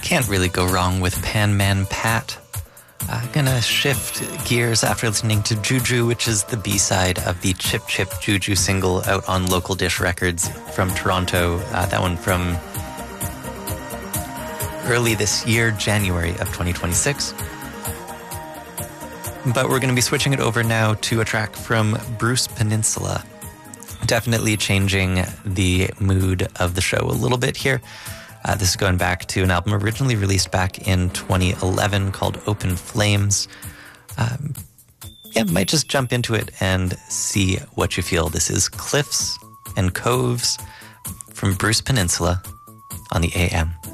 Can't really go wrong with Pan Man Pat. Gonna shift gears after listening to Juju, which is the B-side of the Chip Chip Juju single out on Local Dish Records from Toronto. That one from early this year, January of 2026. But we're going to be switching it over now to a track from Bruce Peninsula. Definitely changing the mood of the show a little bit here. This is going back to an album originally released back in 2011 called Open Flames. Might just jump into it and see what you feel. This is Cliffs and Coves from Bruce Peninsula on the AM.